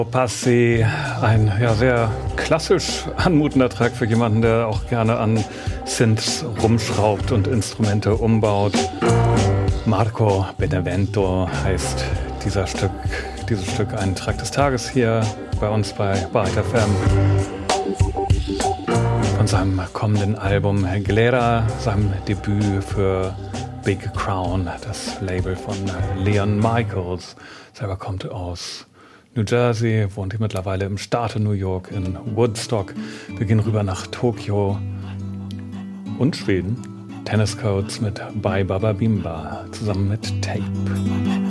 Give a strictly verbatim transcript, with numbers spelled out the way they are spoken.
Passi, ein ja, sehr klassisch anmutender Track für jemanden, der auch gerne an Synths rumschraubt und Instrumente umbaut. Marco Benevento heißt dieser Stück, dieses Stück ein Track des Tages hier bei uns bei Byte F M. Von seinem kommenden Album Glera, seinem Debüt für Big Crown, das Label von Leon Michaels. Selber kommt aus New Jersey, wohnt hier mittlerweile im Staate New York in Woodstock. Wir gehen rüber nach Tokio und Schweden. Tennis Codes mit Bye Baba Bimba zusammen mit Tape.